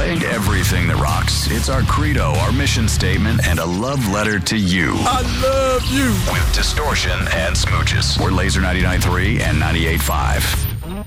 Playing everything that rocks. It's our credo, our mission statement, and a love letter to you. I love you. With Distortion and Smooches. We're Laser 99.3 and 98.5.